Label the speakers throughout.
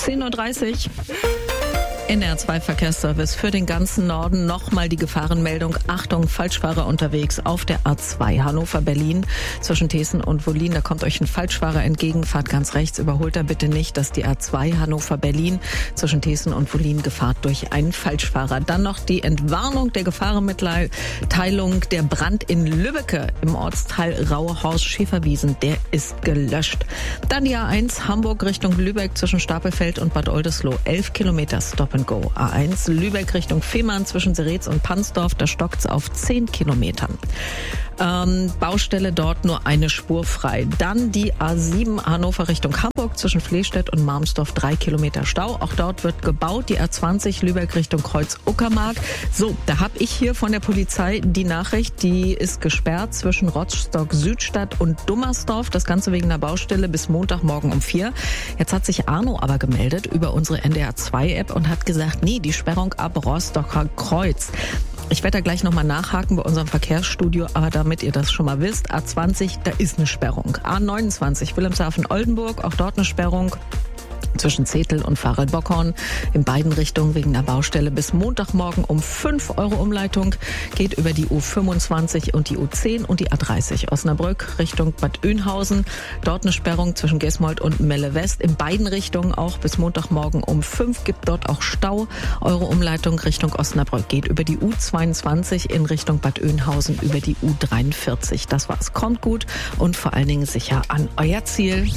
Speaker 1: 10.30 Uhr. NR2 Verkehrsservice für den ganzen Norden. Nochmal die Gefahrenmeldung. Achtung, Falschfahrer unterwegs auf der A2 Hannover-Berlin zwischen Thesen und Wollin. Da kommt euch ein Falschfahrer entgegen. Fahrt ganz rechts, überholt er bitte nicht, dass die A2 Hannover-Berlin zwischen Thesen und Wollin Gefahrt durch einen Falschfahrer. Dann noch die Entwarnung der Gefahrenmitteilung. Der Brand in Lübbecke im Ortsteil Rauhorst-Schäferwiesen, der ist gelöscht. Dann die A1 Hamburg Richtung Lübeck zwischen Stapelfeld und Bad Oldesloe. 11 Kilometer Stop and Go. A1 Lübeck Richtung Fehmarn zwischen Seretz und Pansdorf, da stockt's auf 10 Kilometern. Baustelle dort nur eine Spur frei. Dann die A7 Hannover Richtung Hamburg zwischen Flehstedt und Marmsdorf 3 Kilometer Stau. Auch dort wird gebaut. Die A20 Lübeck Richtung Kreuz-Uckermark. So, da habe ich hier von der Polizei die Nachricht, die ist gesperrt zwischen Rostock-Südstadt und Dummersdorf. Das Ganze wegen der Baustelle bis Montagmorgen um 4. Jetzt hat sich Arno aber gemeldet über unsere NDR2-App und hat gesagt, nee, die Sperrung ab Rostocker Kreuz. Ich werde da gleich nochmal nachhaken bei unserem Verkehrsstudio, aber damit ihr das schon mal wisst, A20, da ist eine Sperrung. A29 Wilhelmshaven-Oldenburg, auch dort eine Sperrung zwischen Zetel und Farel-Bockhorn in beiden Richtungen wegen der Baustelle bis Montagmorgen um 5 € Umleitung. Geht über die U25 und die U10 und die A30 Osnabrück Richtung Bad Oeynhausen. Dort eine Sperrung zwischen Gesmold und Melle West in beiden Richtungen auch bis Montagmorgen um 5. Gibt dort auch Stau. Eure Umleitung Richtung Osnabrück geht über die U22 in Richtung Bad Oeynhausen über die U43. Das war's. Kommt gut und vor allen Dingen sicher an euer Ziel.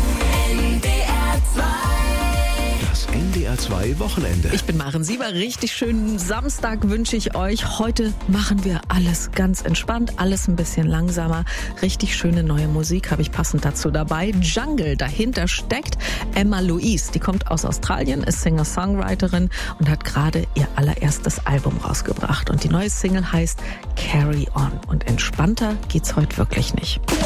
Speaker 2: Das NDR2 Wochenende.
Speaker 1: Ich bin Maren Sieber. Richtig schönen Samstag wünsche ich euch. Heute machen wir alles ganz entspannt, alles ein bisschen langsamer. Richtig schöne neue Musik habe ich passend dazu dabei. Jungle, dahinter steckt Emma Louise. Die kommt aus Australien, ist Singer-Songwriterin und hat gerade ihr allererstes Album rausgebracht. Und die neue Single heißt Carry On. Und entspannter geht's heute wirklich nicht.